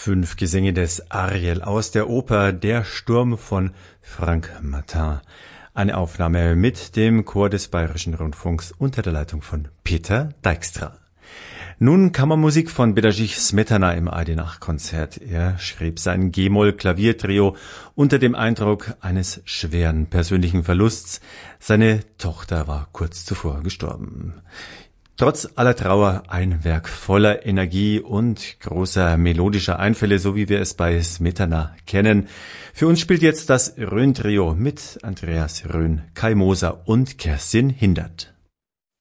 5 Gesänge des Ariel aus der Oper Der Sturm von Frank Martin. Eine Aufnahme mit dem Chor des Bayerischen Rundfunks unter der Leitung von Peter Dijkstra. Nun Kammermusik von Bedřich Smetana im AD-Nach-Konzert. Er schrieb sein G-Moll-Klaviertrio unter dem Eindruck eines schweren persönlichen Verlusts. Seine Tochter war kurz zuvor gestorben. Trotz aller Trauer ein Werk voller Energie und großer melodischer Einfälle, so wie wir es bei Smetana kennen. Für uns spielt jetzt das Rhön-Trio mit Andreas Rhön, Kai Moser und Kerstin Hindert.